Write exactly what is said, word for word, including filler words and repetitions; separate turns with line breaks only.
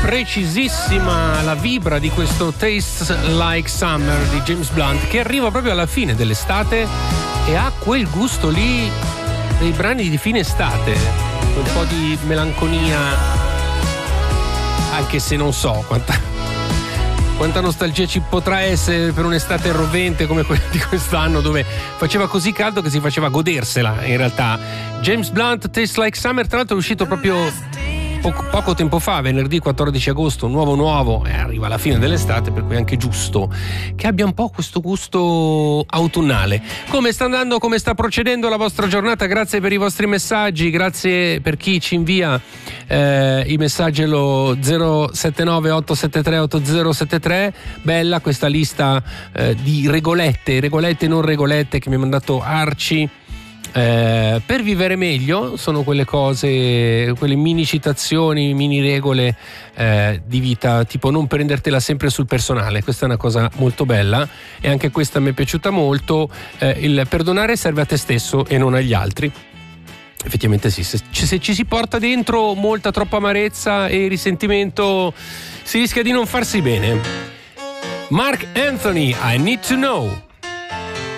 precisissima la vibra di questo Tastes Like Summer di James Blunt, che arriva proprio alla fine dell'estate e ha quel gusto lì dei brani di fine estate, un po' di melanconia, anche se non so quanta quanta nostalgia ci potrà essere per un'estate rovente come quella di quest'anno, dove faceva così caldo che si faceva godersela. In realtà James Blunt, Tastes Like Summer, tra l'altro è uscito proprio Poco, poco tempo fa, venerdì quattordici agosto, nuovo nuovo, e arriva alla fine dell'estate, per cui è anche giusto che abbia un po' questo gusto autunnale. Come sta andando, come sta procedendo la vostra giornata? Grazie per i vostri messaggi, grazie per chi ci invia eh, i messaggi allo zero sette nove otto sette tre otto zero sette tre. Bella questa lista eh, di regolette, regolette e non regolette che mi ha mandato Arci. Eh, per vivere meglio sono quelle cose, quelle mini citazioni, mini regole eh, di vita, tipo non prendertela sempre sul personale. Questa è una cosa molto bella e anche questa mi è piaciuta molto. Eh, il perdonare serve a te stesso e non agli altri. Effettivamente sì, se, se ci si porta dentro molta troppa amarezza e risentimento si rischia di non farsi bene. Mark Anthony, I Need to Know.